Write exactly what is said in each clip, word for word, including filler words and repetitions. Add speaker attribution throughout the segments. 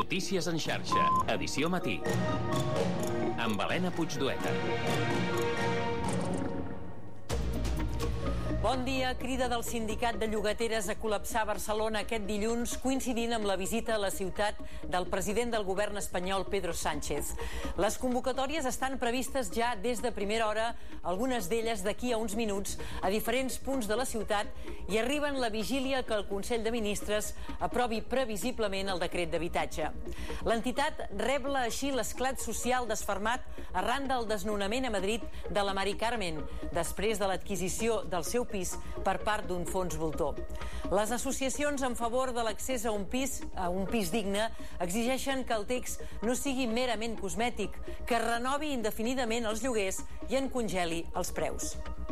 Speaker 1: Notícies en xarxa, edició matí. Amb Helena Puigdueta.
Speaker 2: Bon dia. Crida del sindicat de llogateres a col·lapsar Barcelona aquest dilluns, coincidint amb la visita a la ciutat del president del govern espanyol, Pedro Sánchez. Les convocatòries estan previstes ja des de primera hora, algunes d'elles d'aquí a uns minuts, a diferents punts de la ciutat, i arriben la vigília que el Consell de Ministres aprovi previsiblement el decret d'habitatge. L'entitat rebla així l'esclat social desfermat arran del desnonament a Madrid de la Mari Carmen, després de l'adquisició del seu pis per part d'un fons voltor. Les associacions en favor de l'accés a un pis, a un pis digne, exigeixen que el text no sigui merament cosmètic, que renovi indefinidament els lloguers i en congeli els preus.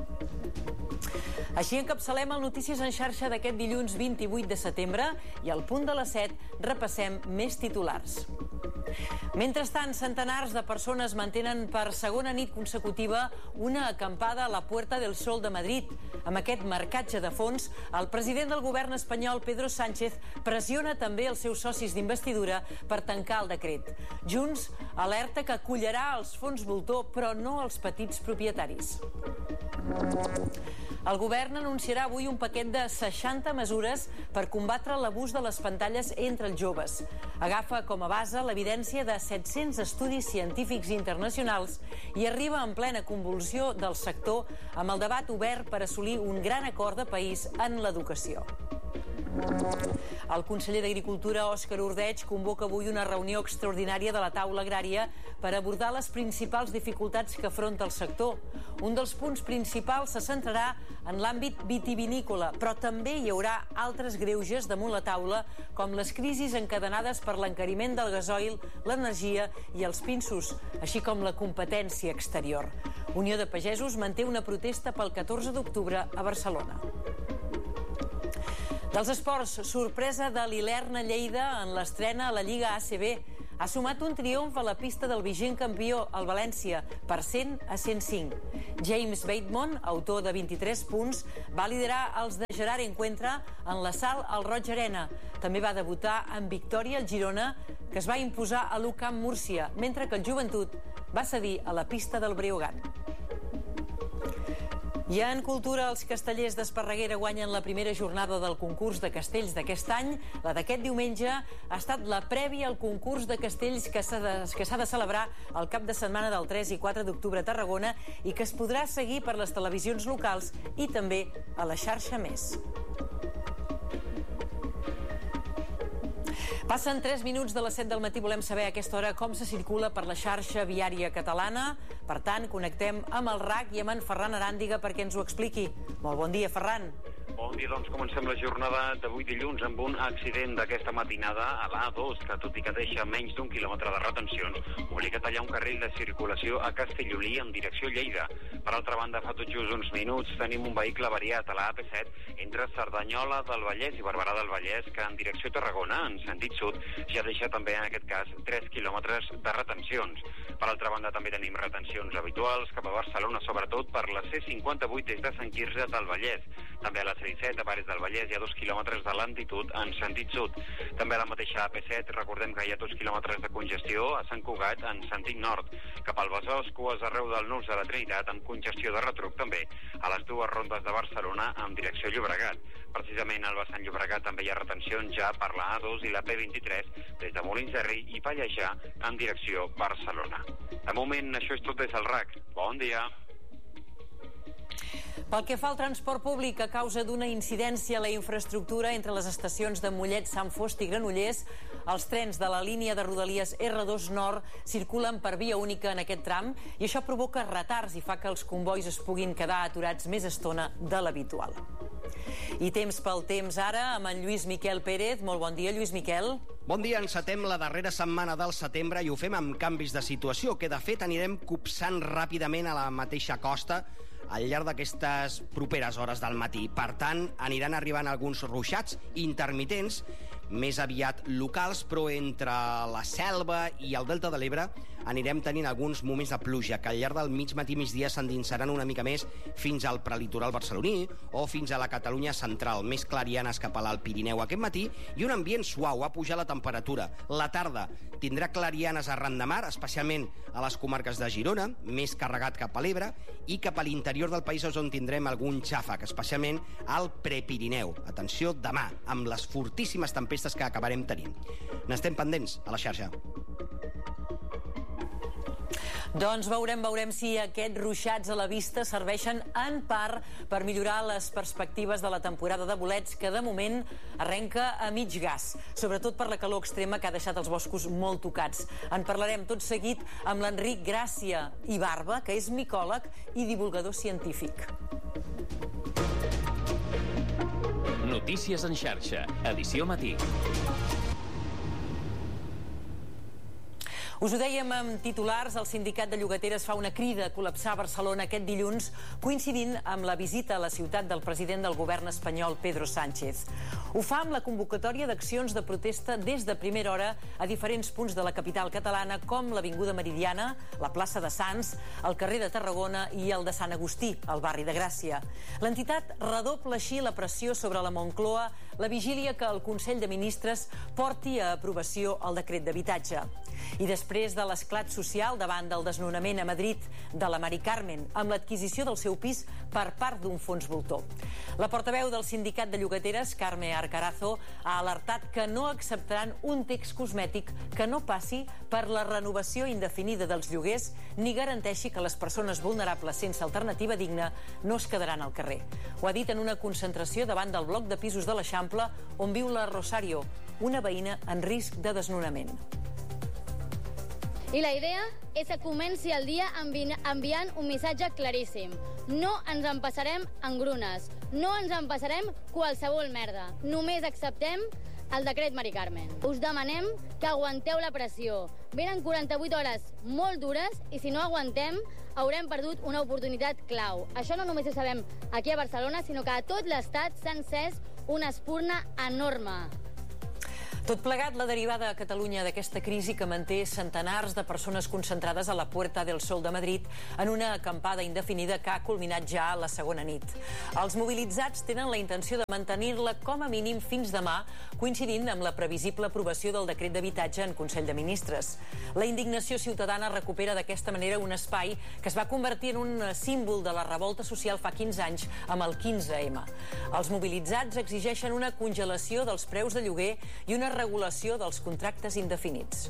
Speaker 2: Així encapçalem el Notícies en xarxa d'aquest dilluns vint-i-vuit de setembre i al punt de les set repassem més titulars. Mentrestant, centenars de persones mantenen per segona nit consecutiva una acampada a la Puerta del Sol de Madrid. Amb aquest marcatge de fons, el president del govern espanyol, Pedro Sánchez, pressiona també els seus socis d'investidura per tancar el decret. Junts alerta que acollarà els fons voltor, però no els petits propietaris. El govern anunciarà avui un paquet de seixanta mesures per combatre l'abús de les pantalles entre els joves. Agafa com a base l'evidència de set-cents estudis científics internacionals i arriba en plena convulsió del sector amb el debat obert per assolir un gran acord de país en l'educació. El conseller d'Agricultura, Òscar Ordeig, convoca avui una reunió extraordinària de la taula agrària per abordar les principals dificultats que afronta el sector. Un dels punts principals se centrarà en l'àmbit vitivinícola, però també hi haurà altres greuges damunt la taula, com les crisis encadenades per l'encariment del gasoil, l'energia i els pinsos, així com la competència exterior. Unió de Pagesos manté una protesta pel catorze d'octubre a Barcelona. Dels esports, sorpresa de l'Ilern a Lleida en l'estrena a la Lliga A C B. Ha sumat un triomf a la pista del vigent campió, el València, per cent a cent cinc. James Bateman, autor de vint-i-tres punts, va liderar els de Gerard Encuentra en l'assalt al Roig Arena. També va debutar en victòria el Girona, que es va imposar a l'U Camp Múrcia, mentre que el Joventut va cedir a la pista del Breogán. I en cultura, els castellers d'Esparreguera guanyen la primera jornada del concurs de castells d'aquest any. La d'aquest diumenge ha estat la prèvia al concurs de castells que s'ha de, que s'ha de celebrar el cap de setmana del tres i quatre d'octubre a Tarragona i que es podrà seguir per les televisions locals i també a la xarxa Més. Passen tres minuts de les set del matí. Volem saber a aquesta hora com se circula per la xarxa viària catalana. Per tant, connectem amb el R A C i amb en Ferran Aràndiga perquè ens ho expliqui. Molt bon dia, Ferran.
Speaker 3: Bon dia, doncs comencem la jornada d'avui dilluns amb un accident d'aquesta matinada a l'A dos, que tot i que deixa menys d'un quilòmetre de retencions, obliga a tallar un carril de circulació a Castellolí en direcció Lleida. Per altra banda, fa tot just uns minuts tenim un vehicle variat a la A P set entre Cerdanyola del Vallès i Barberà del Vallès, que en direcció Tarragona, en sentit sud, ja deixa també en aquest cas tres quilòmetres de retencions. Per altra banda, també tenim retencions habituals cap a Barcelona, sobretot per la C cinquanta-vuit des de Sant Quirze del Vallès. També a la C disset a Pares del Vallès hi ha dos quilòmetres de lentitud en sentit sud. També a la mateixa A P set recordem que hi ha dos quilòmetres de congestió a Sant Cugat en sentit nord. Cap al Besòs, cues arreu del Nus de la Trinitat amb congestió de retruc també a les dues rondes de Barcelona en direcció Llobregat. Precisament al vessant Llobregat també hi ha retencions ja per la A dos i la P vint-i-tres des de Molins de Rei i Pallejà en direcció Barcelona. De moment això és tot des del R A C. Bon dia.
Speaker 2: Pel que fa al transport públic, a causa d'una incidència a la infraestructura entre les estacions de Mollet, Sant Fost i Granollers, els trens de la línia de Rodalies R dos Nord circulen per via única en aquest tram i això provoca retards i fa que els convois es puguin quedar aturats més estona de l'habitual. I temps pel temps ara amb en Lluís Miquel Pérez. Molt bon dia, Lluís Miquel.
Speaker 4: Bon dia, encetem la darrera setmana del setembre i ho fem amb canvis de situació que de fet anirem copsant ràpidament a la mateixa costa al llarg d'aquestes properes hores del matí. Per tant, aniran arribant alguns ruixats intermitents més aviat locals, però entre la Selva i el Delta de l'Ebre anirem tenint alguns moments de pluja que al llarg del mig matí migdia s'endinsaran una mica més fins al prelitoral barceloní o fins a la Catalunya central, més clarianes cap a l'Alt Pirineu aquest matí, i un ambient suau, a pujar la temperatura. La tarda tindrà clarianes arran de mar, especialment a les comarques de Girona, més carregat cap a l'Ebre, i cap a l'interior del país on tindrem algun xàfec, especialment al Prepirineu. Atenció, demà, amb les fortíssimes tempestes que acabarem tenint. N'estem pendents a la xarxa.
Speaker 2: Doncs veurem, veurem si aquests ruixats a la vista serveixen en part per millorar les perspectives de la temporada de bolets, que de moment arrenca a mig gas, sobretot per la calor extrema que ha deixat els boscos molt tocats. En parlarem tot seguit amb l'Enric Gràcia i Barba, que és micòleg i divulgador científic.
Speaker 1: Notícies en xarxa, edició matí.
Speaker 2: Us ho dèiem amb titulars, el sindicat de llogateres fa una crida a col·lapsar Barcelona aquest dilluns, coincidint amb la visita a la ciutat del president del govern espanyol, Pedro Sánchez. Ho fa amb la convocatòria d'accions de protesta des de primera hora a diferents punts de la capital catalana, com l'Avinguda Meridiana, la plaça de Sants, el carrer de Tarragona i el de Sant Agustí, al barri de Gràcia. L'entitat redobla així la pressió sobre la Moncloa, la vigília que el Consell de Ministres porti a aprovació el decret d'habitatge. I després de l'esclat social davant del desnonament a Madrid de la Mari Carmen, amb l'adquisició del seu pis per part d'un fons voltor. La portaveu del sindicat de llogateres, Carme Arcarazo, ha alertat que no acceptaran un text cosmètic que no passi per la renovació indefinida dels lloguers ni garanteixi que les persones vulnerables sense alternativa digna no es quedaran al carrer. Ho ha dit en una concentració davant del bloc de pisos de l'Eixample, on viu la Rosario, una veïna en risc de desnonament.
Speaker 5: I la idea és que comenci el dia envi enviant un missatge claríssim. No ens empassarem engrunes, no ens empassarem qualsevol merda. Només acceptem el decret Mari Carmen. Us demanem que aguanteu la pressió. Venen quaranta-vuit hores molt dures i si no aguantem haurem perdut una oportunitat clau. Això no només ho sabem aquí a Barcelona, sinó que a tot l'estat s'ha encès una espurna enorme.
Speaker 2: Tot plegat, la derivada a Catalunya d'aquesta crisi que manté centenars de persones concentrades a la Puerta del Sol de Madrid en una acampada indefinida que ha culminat ja a la segona nit. Els mobilitzats tenen la intenció de mantenir-la com a mínim fins demà, coincidint amb la previsible aprovació del decret d'habitatge en Consell de Ministres. La indignació ciutadana recupera d'aquesta manera un espai que es va convertir en un símbol de la revolta social fa quinze anys amb el quinze ema. Els mobilitzats exigeixen una congelació dels preus de lloguer i una regulació dels contractes indefinits.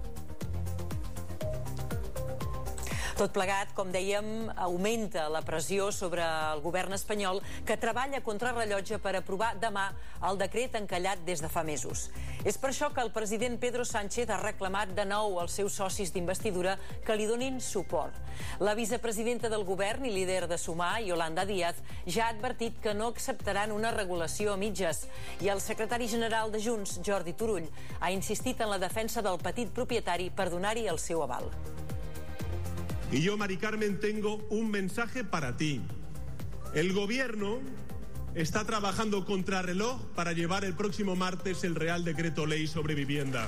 Speaker 2: Tot plegat, com dèiem, augmenta la pressió sobre el govern espanyol, que treballa contra rellotge per aprovar demà el decret encallat des de fa mesos. És per això que el president Pedro Sánchez ha reclamat de nou als seus socis d'investidura que li donin suport. La vicepresidenta del govern i líder de Sumar, Yolanda Díaz, ja ha advertit que no acceptaran una regulació a mitges, i el secretari general de Junts, Jordi Turull, ha insistit en la defensa del petit propietari per donar-hi el seu aval.
Speaker 6: Y yo, Mari Carmen, tengo un mensaje para ti. El gobierno está trabajando contrarreloj para llevar el próximo martes el Real Decreto Ley sobre vivienda.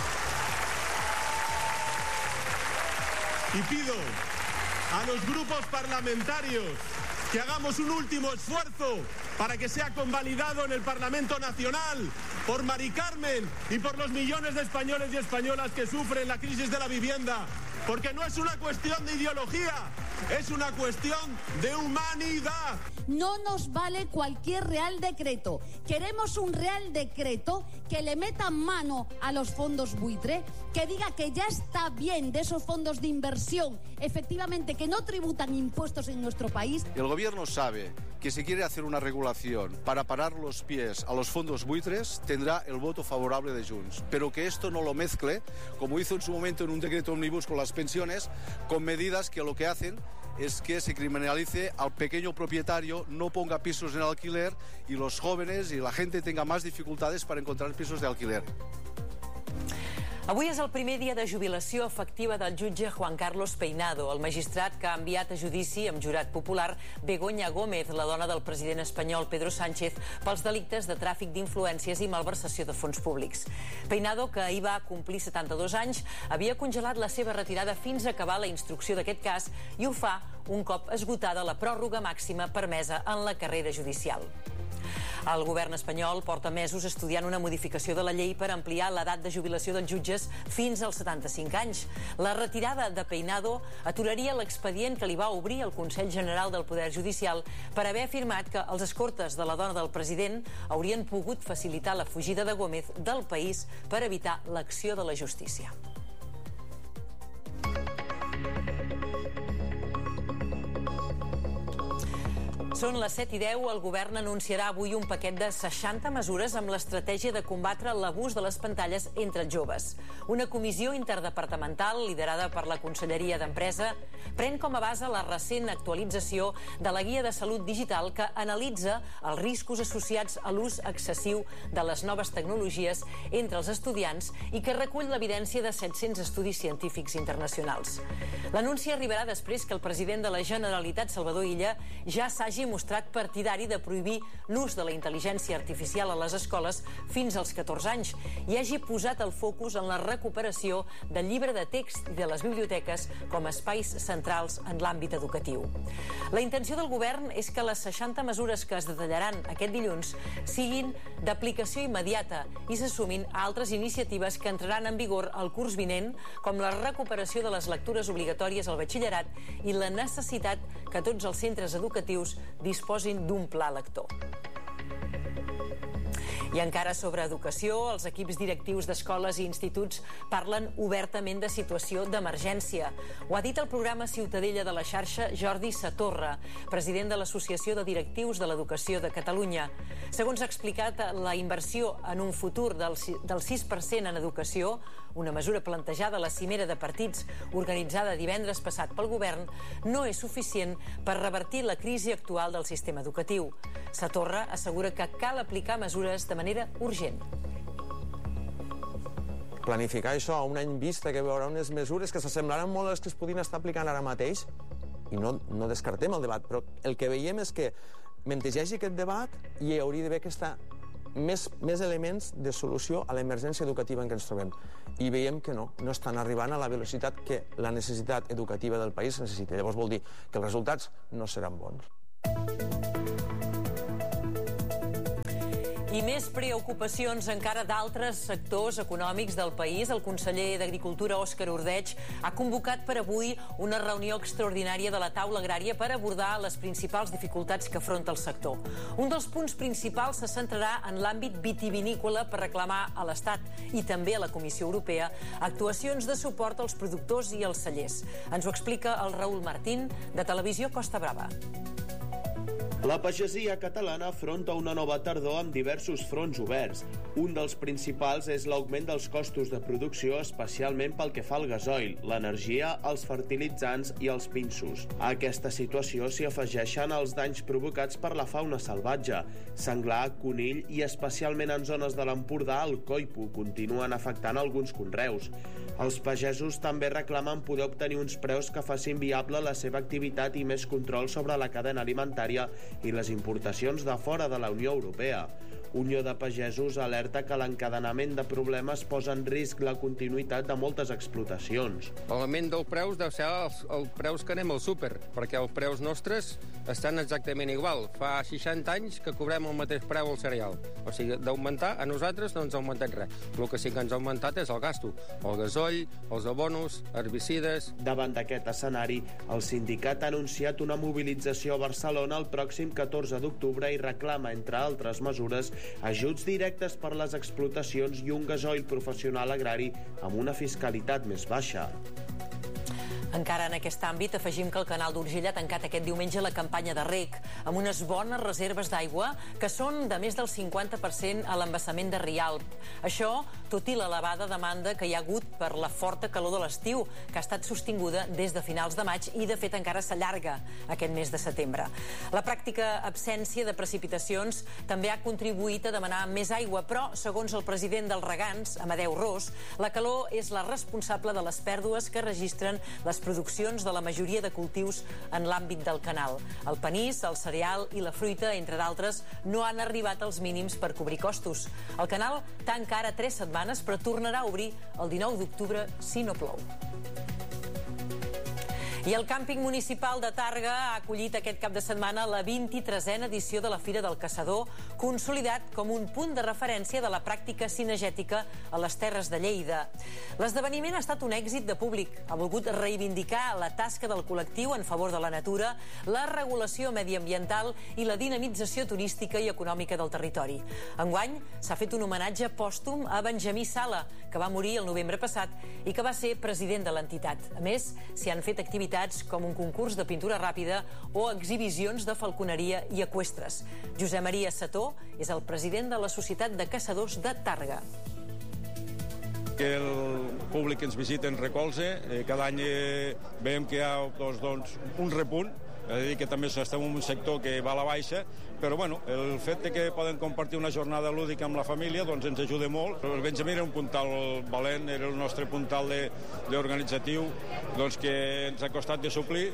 Speaker 6: Y pido a los grupos parlamentarios que hagamos un último esfuerzo para que sea convalidado en el Parlamento Nacional por Mari Carmen y por los millones de españoles y españolas que sufren la crisis de la vivienda. Porque no es una cuestión de ideología, es una cuestión de humanidad.
Speaker 7: No nos vale cualquier real decreto. Queremos un real decreto que le meta mano a los fondos buitre, que diga que ya está bien de esos fondos de inversión, efectivamente, que no tributan impuestos en nuestro país.
Speaker 8: El gobierno sabe que si quiere hacer una regulación para parar los pies a los fondos buitres, tendrá el voto favorable de Junts. Pero que esto no lo mezcle, como hizo en su momento en un decreto omnibus con las pensiones, con medidas que lo que hacen es que se criminalice al pequeño propietario, no ponga pisos en alquiler y los jóvenes y la gente tenga más dificultades para encontrar pisos de alquiler.
Speaker 2: Avui és el primer dia de jubilació efectiva del jutge Juan Carlos Peinado, el magistrat que ha enviat a judici amb jurat popular Begoña Gómez, la dona del president espanyol Pedro Sánchez, pels delictes de tràfic d'influències i malversació de fons públics. Peinado, que ahir va complir setanta-dos anys, havia congelat la seva retirada fins a acabar la instrucció d'aquest cas i ho fa un cop esgotada la pròrroga màxima permesa en la carrera judicial. El govern espanyol porta mesos estudiant una modificació de la llei per ampliar l'edat de jubilació dels jutges fins als setanta-cinc anys. La retirada de Peinado aturaria l'expedient que li va obrir el Consell General del Poder Judicial per haver afirmat que els escortes de la dona del president haurien pogut facilitar la fugida de Gómez del país per evitar l'acció de la justícia. Són les set i deu, el govern anunciarà avui un paquet de seixanta mesures amb l'estratègia de combatre l'abús de les pantalles entre els joves. Una comissió interdepartamental liderada per la Conselleria d'Empresa pren com a base la recent actualització de la Guia de Salut Digital que analitza els riscos associats a l'ús excessiu de les noves tecnologies entre els estudiants i que recull l'evidència de set-cents estudis científics internacionals. L'anunci arribarà després que el president de la Generalitat, Salvador Illa, ja s'hagi mostrat partidari de prohibir l'ús de la intel·ligència artificial a les escoles fins als catorze anys i hagi posat el focus en la recuperació del llibre de text i de les biblioteques com a espais centrals en l'àmbit educatiu. La intenció del govern és que les seixanta mesures que es detallaran aquest dilluns siguin d'aplicació immediata i se sumin a altres iniciatives que entraran en vigor el curs vinent, com la recuperació de les lectures obligatòries al batxillerat i la necessitat que tots els centres educatius disposin d'un pla lector. I encara sobre educació, els equips directius d'escoles i instituts parlen obertament de situació d'emergència. Ho ha dit el programa Ciutadella de la xarxa Jordi Satorra, president de l'Associació de Directius de l'Educació de Catalunya. Segons ha explicat, la inversió en un futur del sis per cent en educació, una mesura plantejada a la cimera de partits organitzada divendres passat pel govern, no és suficient per revertir la crisi actual del sistema educatiu. Satorra assegura que cal aplicar mesures de manera urgent.
Speaker 9: Planificar això a un any vista, que hi haurà unes mesures que s'assemblaran molt a les que es podien estar aplicant ara mateix, i no, no descartem el debat, però el que veiem és que mentre hi hagi aquest debat hi hauria d'haver aquesta més, més elements de solució a l'emergència educativa en què ens trobem. I veiem que no, no estan arribant a la velocitat que la necessitat educativa del país necessita. Llavors vol dir que els resultats no seran bons.
Speaker 2: I més preocupacions encara d'altres sectors econòmics del país. El conseller d'Agricultura, Òscar Ordeig, ha convocat per avui una reunió extraordinària de la taula agrària per abordar les principals dificultats que afronta el sector. Un dels punts principals se centrarà en l'àmbit vitivinícola per reclamar a l'Estat i també a la Comissió Europea actuacions de suport als productors i als cellers. Ens ho explica el Raül Martín, de Televisió Costa Brava.
Speaker 10: La pagesia catalana afronta una nova tardor amb diversos fronts oberts. Un dels principals és l'augment dels costos de producció, especialment pel que fa al gasoil, l'energia, els fertilitzants i els pinsos. A aquesta situació s'hi afegeixen els danys provocats per la fauna salvatge. Senglar, conill i especialment en zones de l'Empordà, el coipo continuen afectant alguns conreus. Els pagesos també reclamen poder obtenir uns preus que facin viable la seva activitat i més control sobre la cadena alimentària i les importacions de fora de la Unió Europea. Unió de Pagesos alerta que l'encadenament de problemes posa en risc la continuïtat de moltes explotacions.
Speaker 11: L'augment dels preus deu ser els, els preus que anem al súper, perquè els preus nostres estan exactament igual. Fa seixanta anys que cobrem el mateix preu al cereal. O sigui, d'augmentar, a nosaltres no ens ha augmentat res. El que sí que ens ha augmentat és el gasto. El gasoll, els abonos, herbicides...
Speaker 10: Davant d'aquest escenari, el sindicat ha anunciat una mobilització a Barcelona el pròxim catorze d'octubre i reclama, entre altres mesures, ajuts directes per les explotacions i un gasoil professional agrari amb una fiscalitat més baixa.
Speaker 2: Encara en aquest àmbit, afegim que el canal d'Urgell ha tancat aquest diumenge la campanya de reg, amb unes bones reserves d'aigua que són de més del cinquanta per cent a l'embassament de Rialp. Això, tot i l'elevada demanda que hi ha hagut per la forta calor de l'estiu, que ha estat sostinguda des de finals de maig i, de fet, encara s'allarga aquest mes de setembre. La pràctica absència de precipitacions també ha contribuït a demanar més aigua, però, segons el president dels regants, Amadeu Ros, la calor és la responsable de les pèrdues que registren les produccions de la majoria de cultius en l'àmbit del canal. El panís, el cereal i la fruita, entre d'altres, no han arribat als mínims per cobrir costos. El canal tanca ara tres setmanes, però tornarà a obrir el dinou d'octubre si no plou. I el càmping municipal de Tàrrega ha acollit aquest cap de setmana la vint-i-tresena edició de la Fira del Caçador, consolidat com un punt de referència de la pràctica cinegètica a les Terres de Lleida. L'esdeveniment ha estat un èxit de públic. Ha volgut reivindicar la tasca del col·lectiu en favor de la natura, la regulació mediambiental i la dinamització turística i econòmica del territori. Enguany s'ha fet un homenatge pòstum a Benjamí Sala, que va morir el novembre passat i que va ser president de l'entitat. A més, s'hi han fet activitats com un concurs de pintura ràpida o exhibicions de falconeria i eqüestres. Josep Maria Sató és el president de la Societat de Caçadors de Tàrrega.
Speaker 12: Que el públic que ens visita ens recolze. Cada any veiem que hi ha doncs, doncs, un repunt, és a dir, que també estem en un sector que va a la baixa, però bueno, el fet de que poden compartir una jornada lúdica amb la família doncs ens ajuda molt. El Benjamí era un puntal valent, era el nostre puntal d'organitzatiu doncs, que ens ha costat de suplir.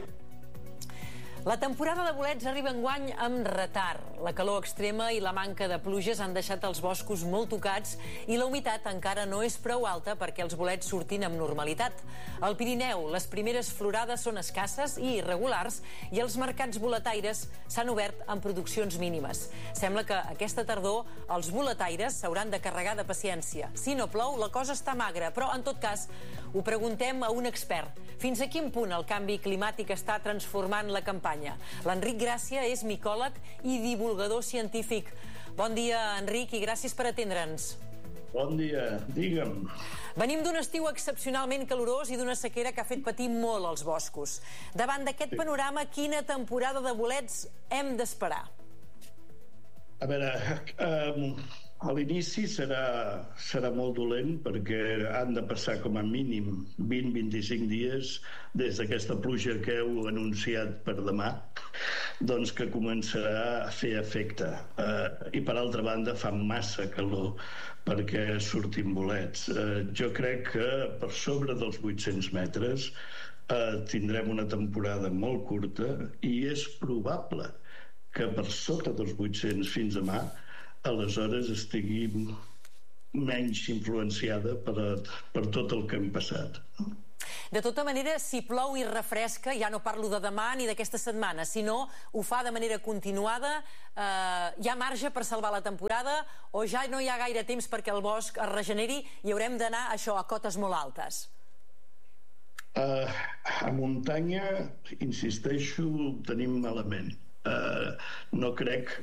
Speaker 2: La temporada de bolets arriba enguany amb retard. La calor extrema i la manca de pluges han deixat els boscos molt tocats i la humitat encara no és prou alta perquè els bolets surtin amb normalitat. Al Pirineu, les primeres florades són escasses i irregulars i els mercats boletaires s'han obert amb produccions mínimes. Sembla que aquesta tardor els boletaires s'hauran de carregar de paciència. Si no plou, la cosa està magra, però en tot cas ho preguntem a un expert. Fins a quin punt el canvi climàtic està transformant la campanya? L'Enric Gràcia és micòleg i divulgador científic. Bon dia, Enric, i gràcies per atendre'ns.
Speaker 13: Bon dia, digue'm.
Speaker 2: Venim d'un estiu excepcionalment calorós i d'una sequera que ha fet patir molt els boscos. Davant d'aquest panorama, quina temporada de bolets hem d'esperar?
Speaker 13: A veure, um, a l'inici serà, serà molt dolent perquè han de passar com a mínim vint a vint-i-cinc dies des d'aquesta pluja que heu anunciat per demà, doncs que començarà a fer efecte. Uh, I per altra banda fa massa calor perquè surtin bolets. Uh, jo crec que per sobre dels vuit-cents metres uh, tindrem una temporada molt curta i és probable que per sota dels vuit-cents fins demà aleshores estigui menys influenciada per, a, per tot el que hem passat.
Speaker 2: De tota manera, si plou i refresca, ja no parlo de demà ni d'aquesta setmana, sinó ho fa de manera continuada, eh, hi ha marge per salvar la temporada o ja no hi ha gaire temps perquè el bosc es regeneri i haurem d'anar això a cotes molt altes?
Speaker 13: Uh, a muntanya, insisteixo, tenim malament. Uh, no crec